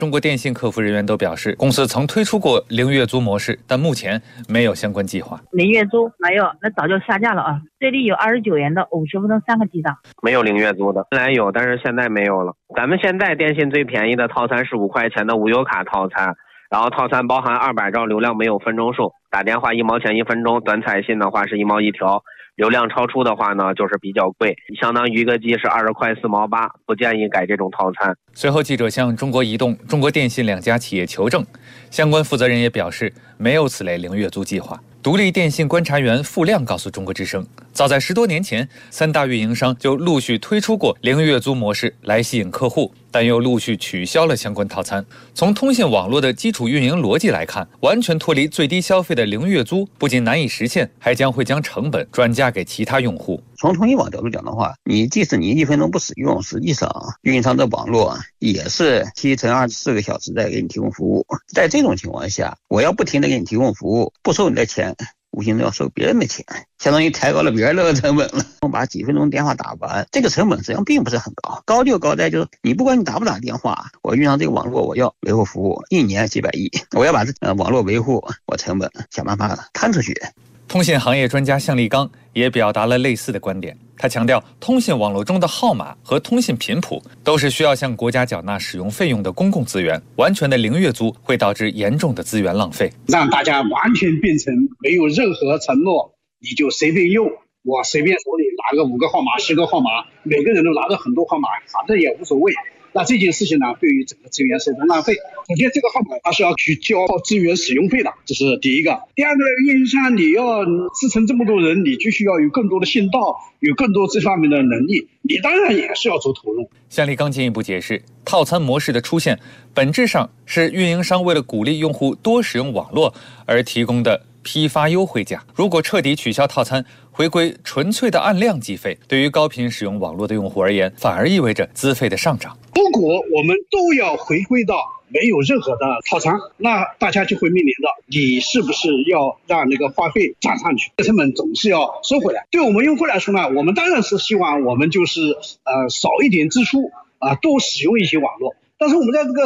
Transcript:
中国电信客服人员都表示，公司曾推出过零月租模式，但目前没有相关计划。 零月租没有，那早就下架了啊！最低有29元的50分钟3个 G 的， 没有零月租的，本来有，但是现在没有了。咱们现在电信最便宜的套餐是5块钱的无忧卡套餐，然后套餐包含200兆流量，没有分钟数，打电话1毛钱1分钟，短彩信的话是1毛1条。流量超出的话呢，就是比较贵，相当于1个 G 是20块4毛8，不建议改这种套餐。 随后，记者向中国移动、中国电信2家企业求证，相关负责人也表示没有此类零月租计划。独立电信观察员付亮告诉中国之声，早在10多年前，3大运营商就陆续推出过零月租模式来吸引客户，但又陆续取消了相关套餐。从通信网络的基础运营逻辑来看，完全脱离最低消费的零月租不仅难以实现，还将会将成本转嫁给其他用户。 从通信网角度讲的话，即使你1分钟不使用，实际上运营商的网络也是7乘24个小时在给你提供服务。在这种情况下，我要不停地给你提供服务，不收你的钱，无形中要收别人的钱，相当于抬高了别人的成本了。我把几分钟电话打完，这个成本实际上并不是很高，高就高在就是你不管你打不打电话，我运营商这个网络我要维护服务，1年几百亿，我要把网络维护，我成本想办法摊出去。 通信行业专家向立刚也表达了类似的观点，他强调，通信网络中的号码和通信频谱都是需要向国家缴纳使用费用的公共资源，完全的零月租会导致严重的资源浪费， 让大家完全变成没有任何承诺，你就随便用，我随便手里拿个5个号码10个号码，每个人都拿着很多号码，反正也无所谓。那这件事情呢，对于整个资源是一种浪费。首先，这个号码它是要去交资源使用费的，这是第一个。第二个，运营商你要支撑这么多人，你就需要有更多的信道，有更多这方面的能力，你当然也是要做投入。 向立刚进一步解释，套餐模式的出现，本质上是运营商为了鼓励用户多使用网络而提供的批发优惠价。如果彻底取消套餐，回归纯粹的按量计费，对于高频使用网络的用户而言，反而意味着资费的上涨。 如果我们都要回归到没有任何的套餐，那大家就会面临着你是不是要让那个话费涨上去，成本总是要收回来。对我们用户来说呢，我们当然是希望我们就是少一点支出多使用一些网络，但是我们在这个